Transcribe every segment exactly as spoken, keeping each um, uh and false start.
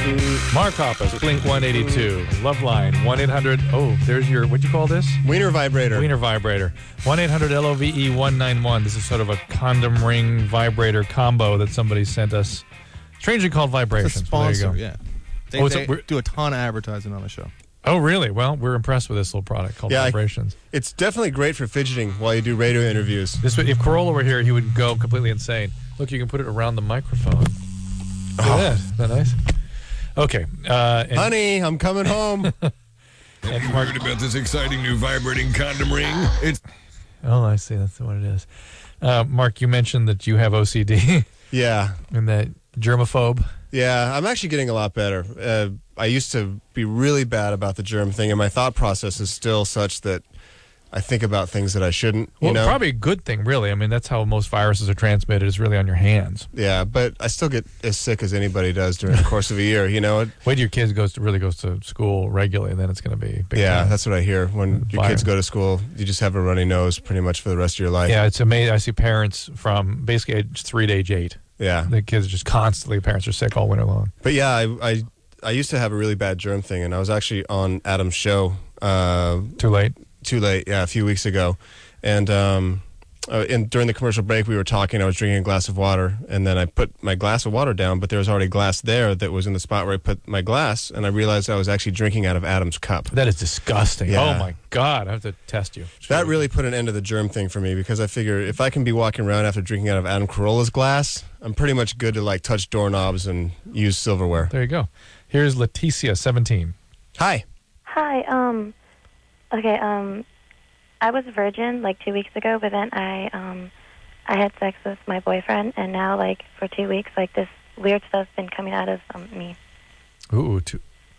Mark Hoppus, Blink one eighty-two. Loveline, one eight hundred. Oh, there's your, what'd you call this? Wiener vibrator. Wiener vibrator. one eight hundred L O V E one nine one. This is sort of a condom ring vibrator combo that somebody sent us. Strangely called Vibrations. It's a sponsor, so there you go. yeah. They, oh, they a, do a ton of advertising on the show. Oh, really? Well, we're impressed with this little product called yeah, Vibrations. I, it's definitely great for fidgeting while you do radio interviews. This would, if Corolla were here, he would go completely insane. Look, you can put it around the microphone. Look at Oh. that. Isn't that nice? Okay. Uh, and, Honey, I'm coming home. Have you heard about this exciting new vibrating condom ring? It's oh, I see. That's what it is. Uh, Mark, you mentioned that you have O C D Yeah. and that germaphobe. Yeah, I'm actually getting a lot better. Uh, I used to be really bad about the germ thing, and my thought process is still such that I think about things that I shouldn't, you Well, know? probably a good thing, really. I mean, that's how most viruses are transmitted, is really on your hands. Yeah, but I still get as sick as anybody does during the course of a year, you know? It, Wait till your kid goes to, really goes to school regularly, and then it's going to be big yeah, time. that's what I hear. When your Fire. kids go to school, you just have a runny nose pretty much for the rest of your life. Yeah, it's amazing. I see parents from basically age three to age eight. Yeah. The kids are just constantly, parents are sick all winter long. But yeah, I, I I used to have a really bad germ thing, and I was actually on Adam's show. Uh, Too late? too late, yeah, a few weeks ago. And um, uh, and during the commercial break, we were talking. I was drinking a glass of water, and then I put my glass of water down, but there was already glass there that was in the spot where I put my glass, and I realized I was actually drinking out of Adam's cup. That is disgusting. Yeah. Oh, my God. I have to test you. That really put an end to the germ thing for me, because I figure if I can be walking around after drinking out of Adam Carolla's glass, I'm pretty much good to like touch doorknobs and use silverware. There you go. Here's Leticia, seventeen. Hi. Hi. Um. Okay. Um. I was a virgin like two weeks ago, but then I um, I had sex with my boyfriend, and now like for two weeks, like this weird stuff's been coming out of um, me. Ooh, too,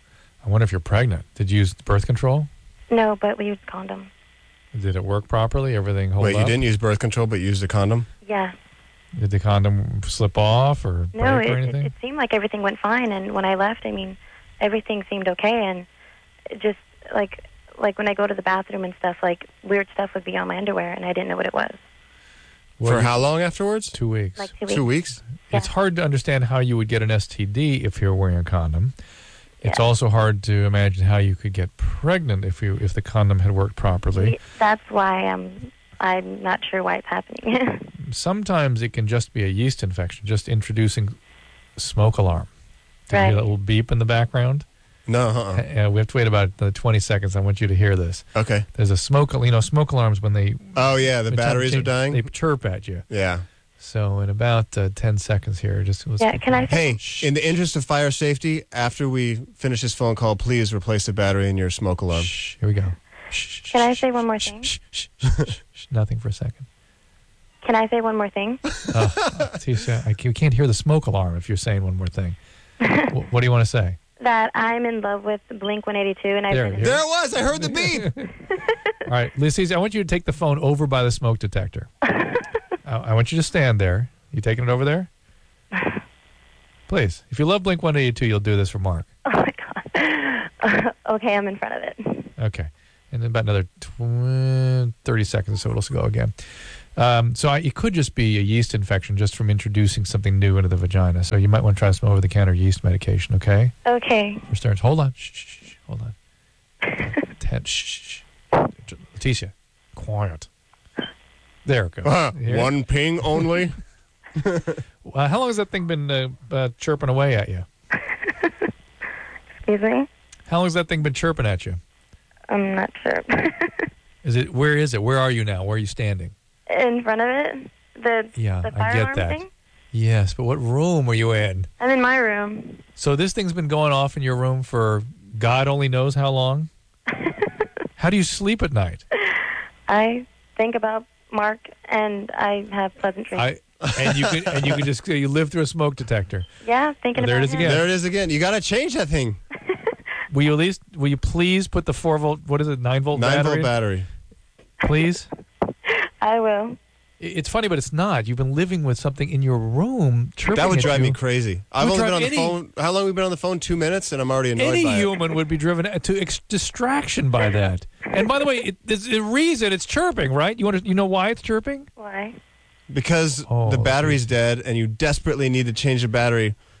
I wonder if you're pregnant. Did you use birth control? No, but we used condom. Did it work properly? Everything hold Wait, up? you didn't use birth control, but you used a condom? Yeah. Did the condom slip off or break No, or it, it, anything? it seemed like everything went fine, and when I left, I mean, everything seemed okay, and it just like. Like, when I go to the bathroom and stuff, like, weird stuff would be on my underwear, and I didn't know what it was. Well, For you- how long afterwards? Two weeks. Like, two weeks. Two weeks? Yeah. It's hard to understand how you would get an S T D if you're wearing a condom. It's Yeah. also hard to imagine how you could get pregnant if you if the condom had worked properly. That's why I'm, I'm not sure why it's happening. Sometimes it can just be a yeast infection, just introducing smoke alarm. Did you hear Right. that little beep in the background? No, uh-uh. Uh, we have to wait about uh, twenty seconds. I want you to hear this. Okay. There's a smoke, you know, smoke alarms when they... Oh, yeah, the they batteries they- are dying? They chirp at you. Yeah. So in about uh, ten seconds here, just... let's Yeah, keep can I- going. Hey, in the interest of fire safety, after we finish this phone call, please replace the battery in your smoke alarm. Shh, here we go. Shh, shh, Can I shh, say one more shh, thing? shh, shh, shh, shh. Nothing for a second. Can I say one more thing? Uh, Tisha, I can't, we can't hear the smoke alarm if you're saying one more thing. Wh- what do you want to say? That I'm in love with Blink one eighty-two, and I've There, been... here. There it was. I heard the beep. All right, Lucy, I want you to take the phone over by the smoke detector. I, I want you to stand there. You taking it over there? Please. If you love Blink one eighty-two, you'll do this for Mark. Oh, my God. Okay, I'm in front of it. Okay. And then about another twenty, thirty seconds or so it'll go again. Um, so I, it could just be a yeast infection just from introducing something new into the vagina. So you might want to try some over-the-counter yeast medication, okay? Okay. For starters, hold on. Shh, shh, shh. Hold on. Ten. Shh, shh, shh. Leticia, quiet. There it goes. Uh, Here. one ping only? Uh, how long has that thing been uh, uh, chirping away at you? Excuse me? How long has that thing been chirping at you? I'm not sure. Is it? Where is it? Where are you now? Where are you standing? In front of it? The, Yeah, the fire I get alarm that. thing? Yes, but what room were you in? I'm in my room. So this thing's been going off in your room for God only knows how long? How do you sleep at night? I think about Mark, and I have pleasant dreams. I and you can and you can just you live through a smoke detector. yeah, thinking Oh, there about it is him. again. There it is again. You got to change that thing. Will you at least will you please put the four volt what is it nine volt Nine battery? volt battery. Please. I will. I- It's funny, but it's not. You've been living with something in your room. Chirping That would at drive you. me crazy. I've would only been drive on the any- phone. How long have we been on the phone? Two minutes, and I'm already annoyed Any by it. human would be driven to ex- distraction by that. And by the way, it, there's a reason it's chirping, right? You want to, you know why it's chirping? Why? Because Oh, the battery's dead, and you desperately need to change the battery.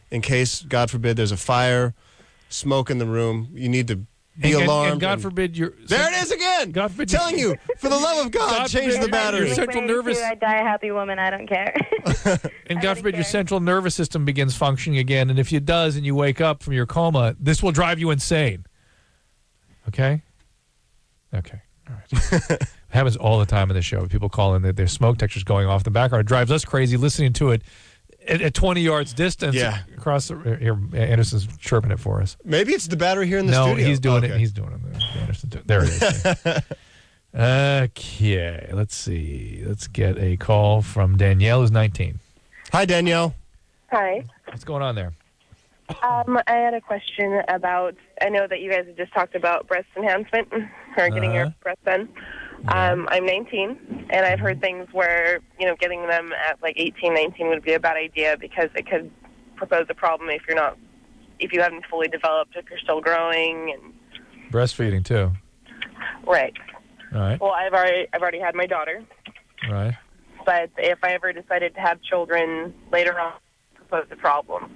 in case, God forbid, there's a fire, smoke in the room. You need to be and, alarmed. And, and God forbid you're... There it is again! God forbid I'm telling you, for the love of God, God change forbid the battery. your central Ready nervous... to, I die a happy woman, I don't care. And I God don't forbid your care. central nervous system begins functioning again, and if it does and you wake up from your coma, this will drive you insane. Okay? Okay. All right. It happens all the time in the show. People call in, their smoke detectors going off in the background. It drives us crazy listening to it at, at twenty yards distance. Yeah. Across the... Here, Anderson's chirping it for us. Maybe it's the battery here in the no, studio. he's doing Okay. it. He's doing it. There, Anderson, there it is. Okay, let's see. Let's get a call from Danielle, who's nineteen. Hi, Danielle. Hi. What's going on there? Um, I had a question about, I know that you guys have just talked about breast enhancement or getting your Uh-huh. breasts done. Um, I'm nineteen, and I've heard things where, you know, getting them at like eighteen, nineteen would be a bad idea because it could propose a problem if you're not, if you haven't fully developed, if you're still growing. And Breastfeeding, too. Right. All right. Well, I've already, I've already had my daughter, All right. but if I ever decided to have children later on, it would propose a problem.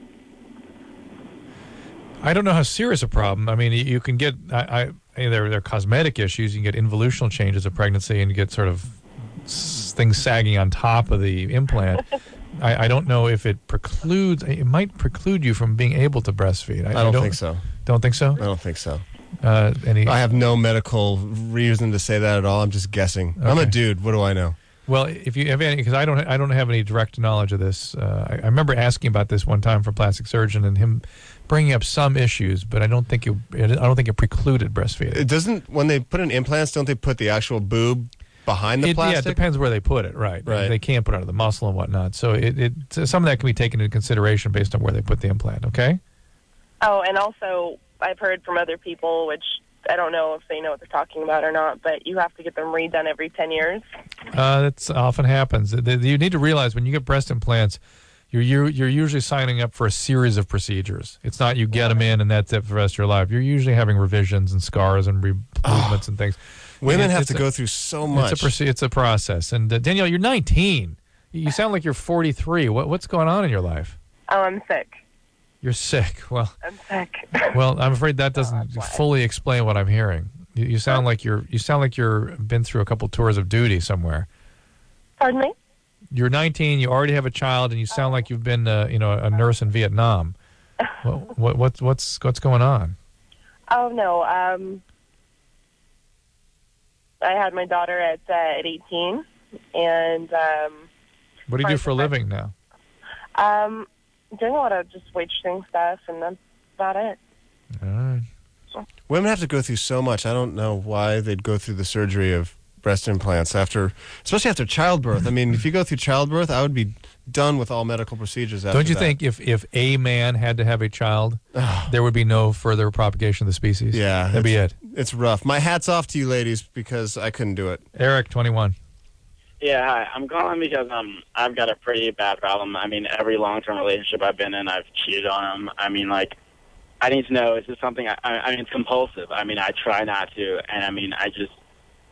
I don't know how serious a problem. I mean, you can get, I, I, I mean, there, there are cosmetic issues. You can get involutional changes of pregnancy and you get sort of s- things sagging on top of the implant. I, I don't know if it precludes, it might preclude you from being able to breastfeed. I, I don't think so. Don't think so? I don't think so. Uh, any, I have no medical reason to say that at all. I'm just guessing. I'm a Okay. dude. What do I know? Well, if you have any, because I don't, I don't have any direct knowledge of this. Uh, I, I remember asking about this one time for a plastic surgeon, and him bringing up some issues, but I don't think it, I don't think it precluded breastfeeding. It doesn't, when they put in implants, don't they put the actual boob behind the It, yeah, plastic? it depends where they put it, right? Right. They can't put it under the muscle and whatnot. So it, it some of that can be taken into consideration based on where they put the implant. Okay. Oh, and also I've heard from other people, which I don't know if they know what they're talking about or not, but you have to get them redone every ten years. Uh, that often happens. The- the- You need to realize when you get breast implants, you're you're you're usually signing up for a series of procedures. It's not you get them in and that's it for the rest of your life. You're usually having revisions and scars and re- movements and things. Women It- have it's to a- go through so much. It's a proce- it's a process. And uh, Danielle, you're nineteen. You sound like you're forty-three. What what's going on in your life? Oh, I'm sick. You're sick. Well, I'm sick. well, I'm afraid that doesn't why? fully explain what I'm hearing. You, you sound like you're you sound like you're been through a couple tours of duty somewhere. Pardon me? You're nineteen. You already have a child, and you sound like you've been, uh, you know, a nurse in Vietnam. what, what what's what's what's going on? Oh, no. Um, I had my daughter at uh, at eighteen, and um, What do you do for a living now? um, doing a lot of just waitressing stuff, and that's about it. All right. Women have to go through so much. I don't know why they'd go through the surgery of breast implants after, especially after childbirth. I mean, if you go through childbirth, I would be done with all medical procedures after Don't you that. think if, if a man had to have a child, there would be no further propagation of the species? Yeah. That'd be it. It's rough. My hat's off to you ladies because I couldn't do it. Eric, twenty-one. Yeah, hi. I'm calling because um I've got a pretty bad problem. I mean, every long-term relationship I've been in, I've cheated on them. I mean, like, I need to know, is this something, I, I mean, it's compulsive. I mean, I try not to, and I mean, I just,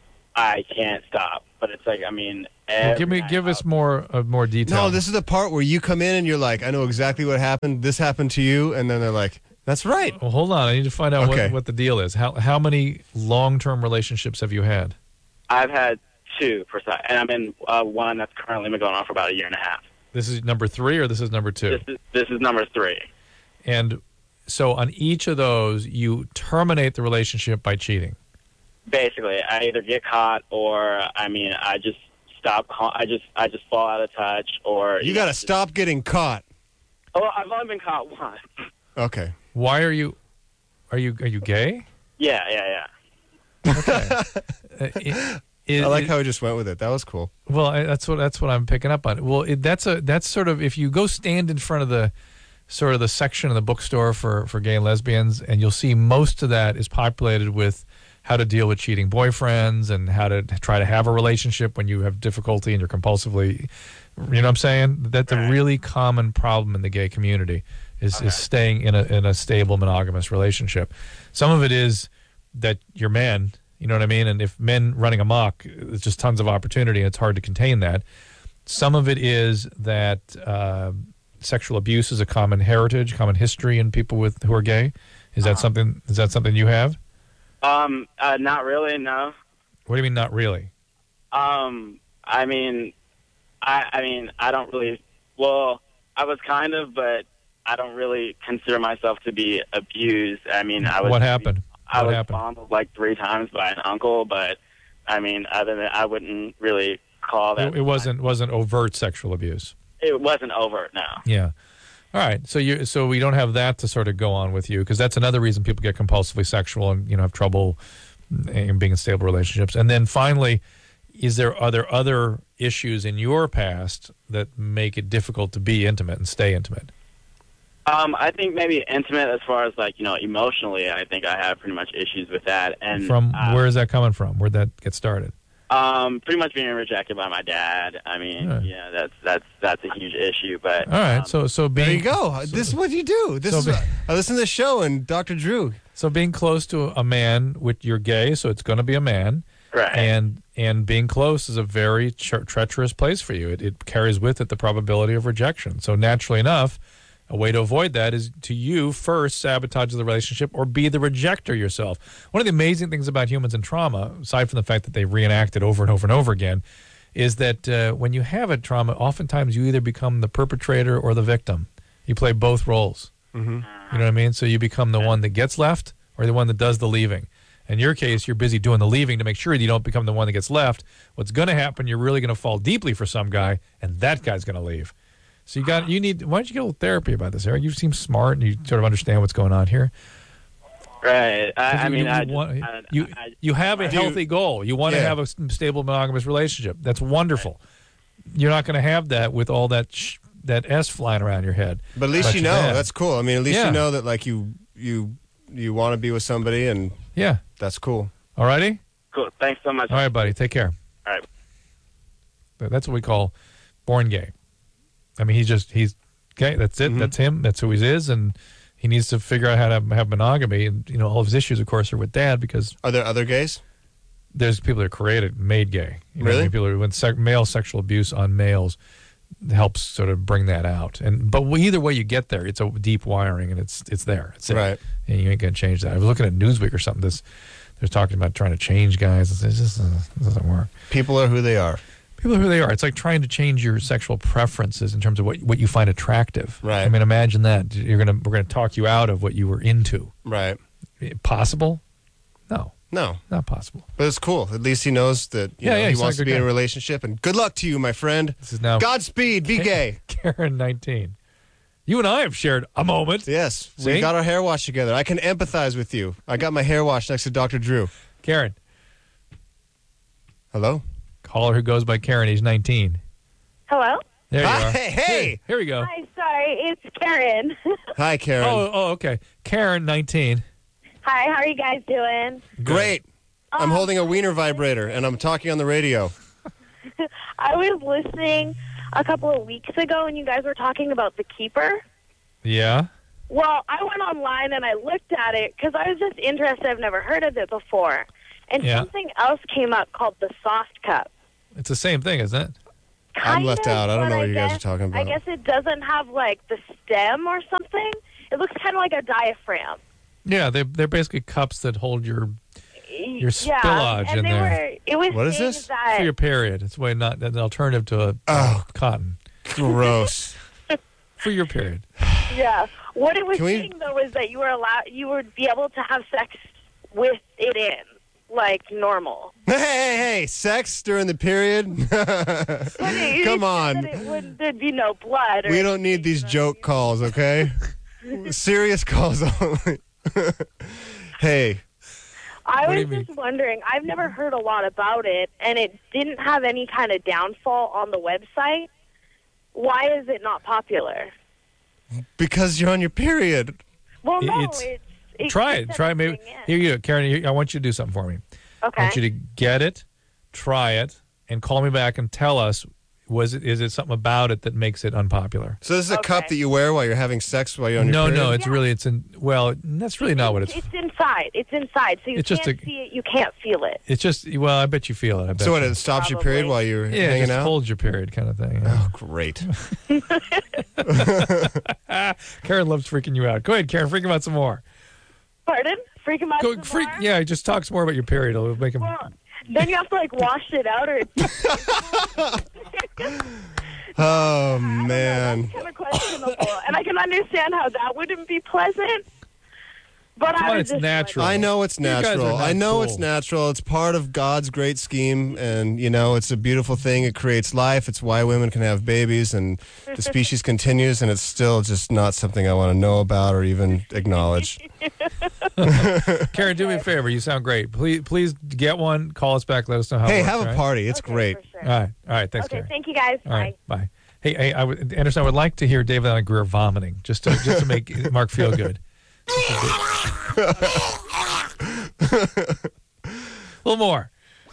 I can't stop. But it's like, I mean, Well, give me every give night us more uh, more detail. No, this is the part where you come in and you're like, I know exactly what happened. This happened to you. And then they're like, that's right. Well, hold on. I need to find out Okay. what, what the deal is. How how many long term relationships have you had? I've had two, per se, and I'm in uh, one that's currently been going on for about a year and a half. This is number three, or this is number two? This is, this is number three. And so on each of those, you terminate the relationship by cheating. Basically, I either get caught or, I mean, I just stop, call, I just I just fall out of touch, or... You know, got to just- stop getting caught. Oh, I've only been caught once. Okay. Why are you? Are you are you gay? Yeah, yeah, yeah. Okay. Uh, it- it- I like it- how we just went with it. That was cool. Well, I, that's what that's what I'm picking up on. Well, it, that's a that's sort of if you go stand in front of the sort of the section in the bookstore for for gay and lesbians, and you'll see most of that is populated with how to deal with cheating boyfriends and how to try to have a relationship when you have difficulty and you're compulsively, you know what I'm saying? That's Right. a really common problem in the gay community is, Okay. is staying in a in a stable monogamous relationship. Some of it is that you're men, you know what I mean? And if men running amok, there's just tons of opportunity and it's hard to contain that. Some of it is that uh, sexual abuse is a common heritage, common history in people with who are gay? Is that Uh-huh. something? Is that something you have? Um, uh, not really, no. What do you mean, not really? Um, I mean, I, I mean, I don't really. Well, I was kind of, but I don't really consider myself to be abused. I mean, I was. What happened? I What was happened? fondled like three times by an uncle, but I mean, other than I wouldn't really call that. It, it wasn't wasn't overt sexual abuse. It wasn't overt, no. Yeah. All right. So you so we don't have that to sort of go on with you, because that's another reason people get compulsively sexual and, you know, have trouble in being in stable relationships. And then finally, is there are there other issues in your past that make it difficult to be intimate and stay intimate? Um, I think maybe intimate as far as like, you know, emotionally, I think I have pretty much issues with that. And From uh, where is that coming from? Where'd that get started? Um, pretty much being rejected by my dad. I mean, Yeah. yeah, that's that's that's a huge issue. But All right. um, So so being There you go. this is what you do. This so is be- I listen to the show and Doctor Drew. so being close to a man, with you're gay, so it's going to be a man. right. And and being close is a very tre- treacherous place for you. It, it carries with it the probability of rejection. So naturally enough, a way to avoid that is to you first sabotage the relationship or be the rejecter yourself. One of the amazing things about humans and trauma, aside from the fact that they reenact it over and over and over again, is that uh, when you have a trauma, oftentimes you either become the perpetrator or the victim. You play both roles. Mm-hmm. You know what I mean? So you become the one that gets left or the one that does the leaving. In your case, you're busy doing the leaving to make sure that you don't become the one that gets left. What's going to happen, you're really going to fall deeply for some guy, and that guy's going to leave. So you got, you need, why don't you get a little therapy about this, Eric? You seem smart and you sort of understand what's going on here. right. I, I You- mean, you, I, want- I, you, I, you have a I- healthy goal. You want to Yeah. have a s- stable monogamous relationship. That's wonderful. You're not going to have that with all that sh- that S flying around your head. But at least But you your know. dad. That's cool. I mean, at least Yeah. you know that like you you you want to be with somebody, and Yeah. that's cool. All righty? cool. Thanks so much. All right, buddy. Take care. All right. That's what we call born gay. I mean, he's just, he's gay. That's it. Mhm. That's him. That's who he is. And he needs to figure out how to have monogamy. And, you know, all of his issues, of course, are with dad because Are there other gays? there's people that are created, made gay. You know, Really? I mean, people who, when sec- male sexual abuse on males helps sort of bring that out. And but either way you get there, it's a deep wiring and it's it's there. It's it. Right. And you ain't gonna change that. I was looking at Newsweek or something. This they're talking about trying to change guys. It's just, uh, it doesn't work. People are who they are. People are who they are. It's like trying to change your sexual preferences in terms of what what you find attractive. Right. I mean, imagine that you're gonna we're gonna talk you out of what you were into. Right. Possible? No, No, not possible. but it's cool. At least he knows that you Yeah, know, yeah, he he's wants not a to be good in a guy. relationship. And good luck to you, my friend. This is now Godspeed. Be gay. Karen nineteen. You and I have shared a moment. Yes, See? we got our hair washed together. I can empathize with you. I got my hair washed next to Doctor Drew. Karen, Hello. caller who goes by Karen, age nineteen. Hello? There you Hi, are. hey, hey. Here we go. Hi, sorry, it's Karen. Hi, Karen. Oh, oh, okay. Karen, nineteen. Hi, how are you guys doing? Great. I'm Um, holding a wiener vibrator and I'm talking on the radio. I was listening a couple of weeks ago and you guys were talking about The Keeper. Yeah. Well, I went online and I looked at it because I was just interested. I've never heard of it before. And Yeah. something else came up called the soft cup. It's the same thing, isn't it? I'm Kind left of, out. I don't but know what you guys guess- are talking about. I guess it doesn't have, like, the stem or something. It looks kind of like a diaphragm. Yeah, they they're basically cups that hold your Your spillage and in they there. Were, it was What is saying this? That, for your period. It's way not an alternative to a Oh. cotton Gross. for your period. Yeah. What it was Can we- saying though was that you were allowed, you would be able to have sex with it in, like normal. Hey, hey, hey. Sex during the period? But it- Come it on. said that It wouldn't, there'd be no blood. Or We don't need these joke calls, okay? Serious calls only. Hey. I What do was you mean? just wondering. I've never heard a lot about it, and it didn't have any kind of downfall on the website. Why is it not popular? Because you're on your period. Well, no, It's- it's. it Try keeps it. Try it. Maybe everything in. here you go, Karen. Here, I want you to do something for me. I Okay. want you to get it, try it, and call me back and tell us was it is it something about it that makes it unpopular? So this is a Okay. cup that you wear while you're having sex while you're on your No, period? no, it's Yeah. really it's in. Well, that's really not what it's. It's inside. It's inside, so you It's just can't a- see it. You can't feel it. It's just. Well, I bet you feel it. I bet. So what, you. it stops your Probably. period while you're Yeah, it hanging just out? holds your period, kind of thing. yeah. Oh, great. Karen loves freaking you out. Go ahead, Karen. Freak him out some more. Pardon? Freak him out Go some freak. more? Yeah, just talk some more about your period. It'll make him. Well, then you have to, like, wash it out or... Oh, man. That's kind of questionable. And I can understand how that wouldn't be pleasant. But Come I on, was it's just natural. I know it's You guys are natural. not I know cool. it's natural. It's part of God's great scheme, and you know it's a beautiful thing. It creates life. It's why women can have babies, and the species continues. And it's still just not something I want to know about or even acknowledge. Karen, do me a favor. You sound great. Please, please get one. Call us back. Let us know how. Hey, it works, have a right? party. It's Okay, great. for sure. All right, all right. Thanks, Okay, Karen. thank you guys. All right, Bye. bye. Hey, hey, I would, Anderson, I would like to hear David Allen Greer vomiting, just to just to make Mark feel good. A little more.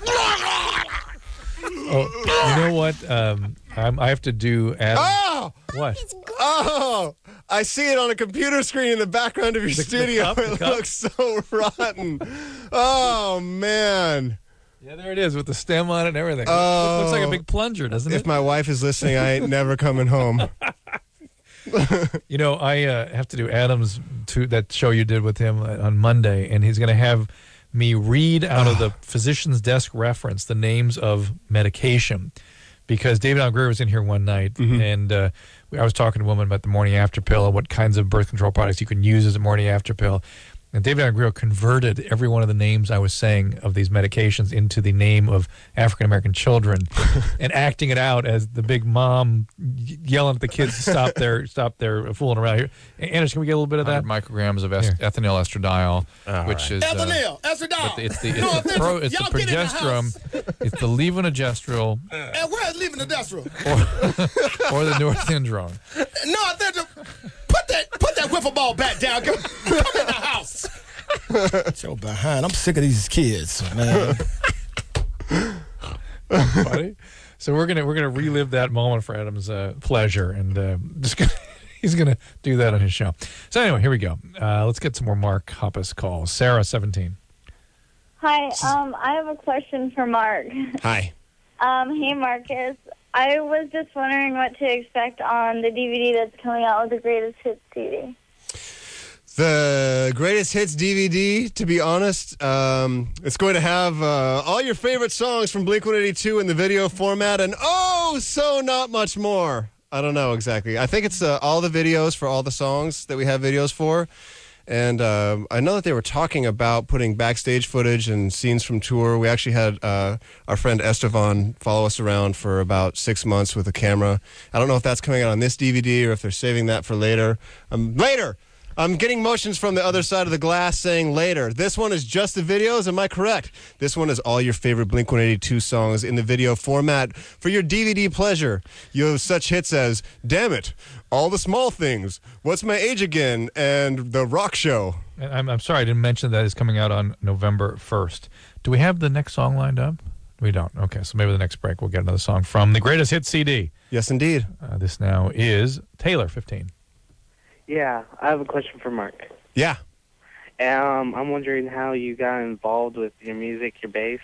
Oh, you know what? Um, I'm, I have to do. Adam. Oh! What? Oh! I see it on a computer screen in the background of your The- the studio. cup, the It cup? looks so rotten. Oh, man. Yeah, there it is with the stem on it and everything. Oh. It looks like a big plunger, doesn't If it? my wife is listening, I ain't never coming home. You know, I uh, have to do Adam's to that show you did with him on Monday, and he's going to have me read out of the physician's desk reference the names of medication, because David Allen Greer was in here one night, Mm-hmm. and uh, I was talking to a woman about the morning after pill and what kinds of birth control products you can use as a morning after pill. And David Allen Greer converted every one of the names I was saying of these medications into the name of African-American children and acting it out as the big mom y- yelling at the kids to stop their stop their fooling around here. Anderson, can we get a little bit of that? one hundred micrograms of es- Here. ethinyl estradiol, All which right. is uh, Ethanol, estradiol. but it's the it's No the, offense, pro, it's the y'all get in the progesterone, it's the levonorgestrel And where's leaving the industrial? or the norethindrone. No, I think the, put that put that wiffle ball back down. Come, come in the house. So behind. I'm sick of these kids, man. Funny. So we're gonna we're gonna relive that moment for Adam's uh, pleasure, and uh, just gonna, he's gonna do that on his show. So anyway, here we go. Uh, let's get some more Mark Hoppus calls. Sarah, seventeen. Hi, um, I have a question for Mark. Hi. Um, hey, Marcus. I was just wondering what to expect on the D V D that's coming out with the Greatest Hits C D. The Greatest Hits D V D, to be honest, um, it's going to have uh, all your favorite songs from Blink one eighty-two in the video format, and oh, so not much more. I don't know exactly. I think it's uh, all the videos for all the songs that we have videos for. And uh, I know that they were talking about putting backstage footage and scenes from tour. We actually had uh, our friend Estevan follow us around for about six months with a camera. I don't know if that's coming out on this D V D or if they're saving that for later. Um, later! I'm getting motions from the other side of the glass saying later. This one is just the videos. Am I correct? This one is all your favorite Blink one eighty-two songs in the video format for your D V D pleasure. You have such hits as Damn It, All the Small Things, What's My Age Again, and The Rock Show. And I'm I'm sorry I didn't mention that it's coming out on November first. Do we have the next song lined up? We don't. Okay, so maybe the next break we'll get another song from the Greatest Hits C D. Yes, indeed. Uh, this now is Taylor, fifteen. Yeah, I have a question for Mark. Yeah. Um, I'm wondering how you got involved with your music, your bass.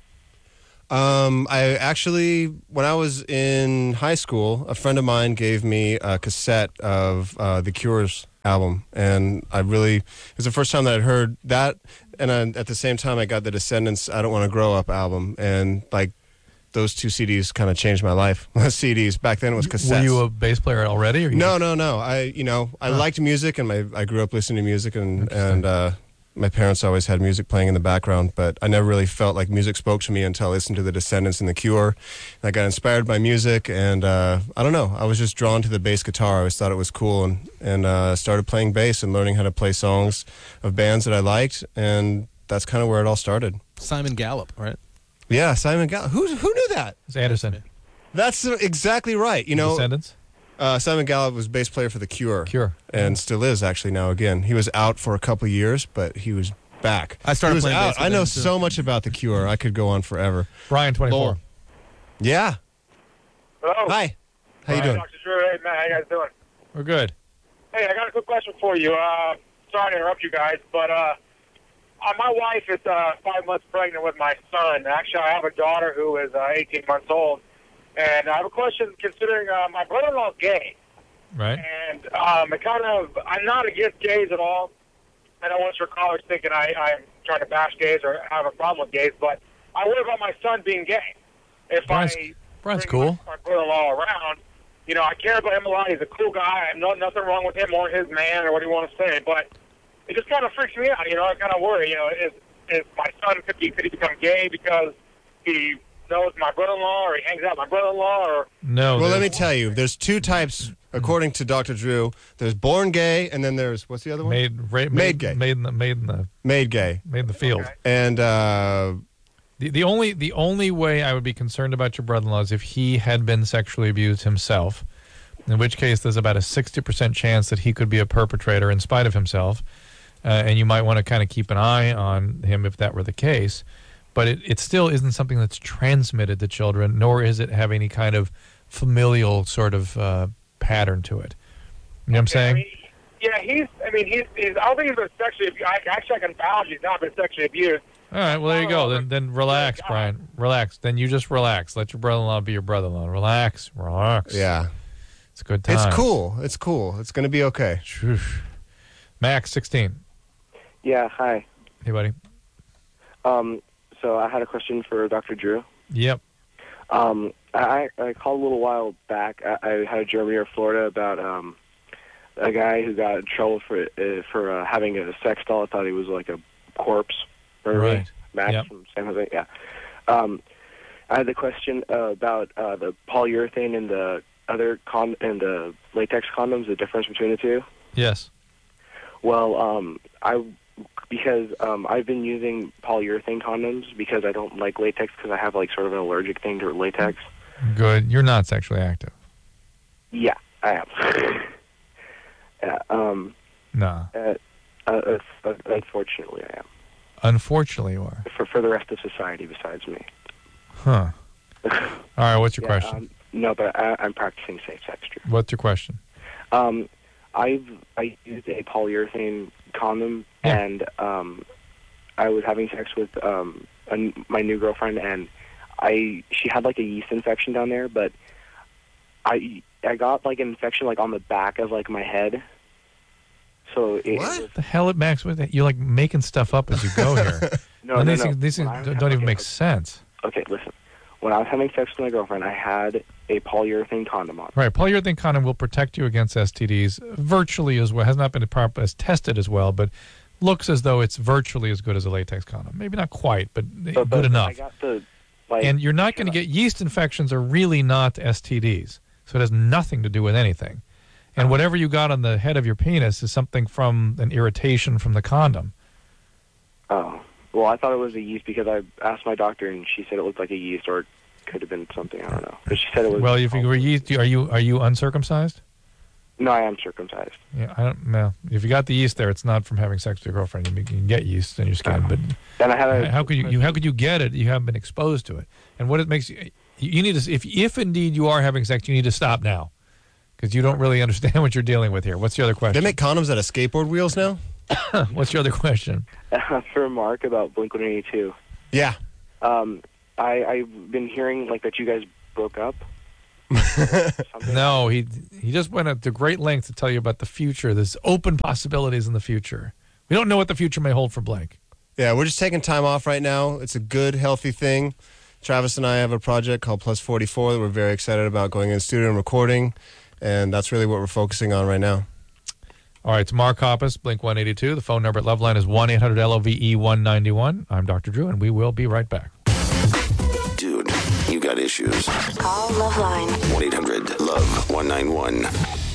Um, I actually, when I was in high school, a friend of mine gave me a cassette of uh, The Cure's album, and I really, it was the first time that I'd heard that, and I, at the same time I got the Descendants' I Don't Want to Grow Up album, and like those two C Ds kind of changed my life. C Ds, back then it was cassettes. Were you a bass player already? Or you No, just- no, no. I, you know, I Huh. liked music, and my I grew up listening to music, and Interesting. and uh, my parents always had music playing in the background. But I never really felt like music spoke to me until I listened to the Descendants and the Cure. And I got inspired by music, and uh, I don't know. I was just drawn to the bass guitar. I always thought it was cool, and and uh, started playing bass and learning how to play songs of bands that I liked, and that's kind of where it all started. Simon Gallup, right? Yeah, Simon Gallup. Who who knew that? It's Anderson. That's uh, exactly right. You know, Descendants? Uh, Simon Gallup was bass player for The Cure. Cure. And still is, actually, now again. He was out for a couple years, but he was back. I started he was playing out. bass with I know him, too. so much about The Cure. I could go on forever. Brian, twenty-four. Lowell. Yeah. Hello. Hi. How you Hi, doing? Doctor Drew. Hey, man, how you guys doing? We're good. Hey, I got a quick question for you. Uh, sorry to interrupt you guys, but uh, uh, my wife is uh, five months pregnant with my son. Actually, I have a daughter who is uh, eighteen months old. And I have a question considering uh, my brother-in-law is gay. Right. And um, it kind of, I'm not against gays at all. I don't want your callers thinking I, I'm trying to bash gays or have a problem with gays, but I worry about my son being gay. If Brian's, I Brian's bring cool. my, my brother-in-law around, you know, I care about him a lot. He's a cool guy. I have no, nothing wrong with him or his man or what you want to say, but it just kind of freaks me out. You know, I kind of worry, you know, if, if my son could, be, could he become gay because he knows my brother-in-law or he hangs out with my brother-in-law or... No. Well, let me tell you, there's two types, according to Doctor Drew. There's born gay, and then there's, what's the other one? Made, ra- made, made gay. Made in the, made in the, made gay. Made in the field. Okay. And, uh... The, the only the only way I would be concerned about your brother-in-law is if he had been sexually abused himself, in which case there's about a sixty percent chance that he could be a perpetrator in spite of himself, uh, and you might want to kind of keep an eye on him if that were the case. But it, it still isn't something that's transmitted to children, nor is it have any kind of familial sort of uh, pattern to it. You know what I'm saying? I mean, yeah, he's, I mean, he's, he's, I don't think he's been sexually abused. Actually, I can vouch he's not been sexually abused. All right, well, there you go. Then then relax, Brian. Relax. Then you just relax. Let your brother-in-law be your brother-in-law. Relax. Relax. Yeah. It's a good time. It's cool. It's cool. It's going to be okay. Max, sixteen. Yeah, hi. Hey, buddy. Um, so I had a question for Doctor Drew. Yep. Um, I, I called a little while back. I, I had a Germany or Florida about um, a guy who got in trouble for uh, for uh, having a sex doll. I thought he was like a corpse. Right. Max Yep. from San Jose. Yeah. Um, I had the question uh, about uh, the polyurethane and the other con and the latex condoms. The difference between the two. Yes. Well, um, I because um, I've been using polyurethane condoms because I don't like latex because I have like sort of an allergic thing to latex. Good. You're not sexually active. Yeah, I am. yeah, um, No. uh, uh, uh, unfortunately, I am. Unfortunately, you are. For for the rest of society besides me. Huh. All right, what's your Yeah, question? Um, no, but I, I'm practicing safe sex. Drew. What's your question? Um, I've I used a polyurethane condom, Yeah. and um, I was having sex with um a, my new girlfriend, and I she had like a yeast infection down there, but I I got like an infection like on the back of like my head. So it, What? was, The hell, it Max? What the- You're like making stuff up as you go here. no, and no, these no. things, these things When I was don't having- even make okay, sense. Okay, listen. When I was having sex with my girlfriend, I had a polyurethane condom on. Right, polyurethane condom will protect you against S T Ds virtually as well. Has not been prop- as tested as well, but looks as though it's virtually as good as a latex condom. Maybe not quite, but, But- good but enough. I got the, like, and you're not going to get yeast infections are really not S T Ds, so it has nothing to do with anything. And whatever you got on the head of your penis is something from an irritation from the condom. Oh. Well, I thought it was a yeast because I asked my doctor, and she said it looked like a yeast, or it could have been something. I don't know. But she said it was... Well, if you were yeast, are you are you uncircumcised? No, I am circumcised. Yeah, I don't know. If you got the yeast there, it's not from having sex with your girlfriend. You can get yeast in your skin, but Then I had a... how could you, you how could you get it? You haven't been exposed to it. And what it makes you you need to if if indeed you are having sex, you need to stop now because you don't really understand what you're dealing with here. What's your other question? They make condoms out of skateboard wheels now? What's your other question? For Mark about Blink one eighty-two. Yeah. Um, I, I've been hearing like that you guys broke up. No, he he just went to great lengths to tell you about the future. There's open possibilities in the future. We don't know what the future may hold for Blake. Yeah, we're just taking time off right now. It's a good, healthy thing. Travis and I have a project called Plus forty-four that we're very excited about going in studio and recording, and that's really what we're focusing on right now. All right, it's Mark Hoppus, Blink one eighty-two. The phone number at Loveline is one eight hundred L O V E one ninety-one. I'm Doctor Drew, and we will be right back. Dude, you got issues. Call Loveline. one eight hundred Love one ninety-one.